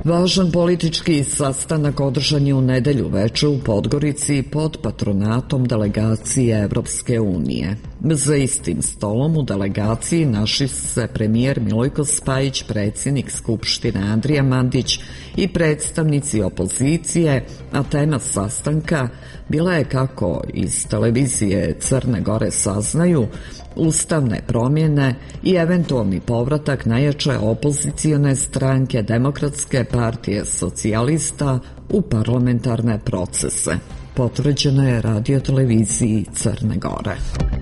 Važan politički sastanak održan je u nedelju veče u Podgorici pod patronatom delegacije Evropske unije. Za istim stolom u delegaciji našli su se premijer Milojko Spajić, predsjednik Skupštine Andrija Mandić i predstavnici opozicije, a tema sastanka bila je, kako iz televizije Crne Gore saznaju, ustavne promjene i eventualni povratak najjače opozicione stranke Demokratske partije socijalista u parlamentarne procese. Potvrđeno je radio televiziji Crne Gore.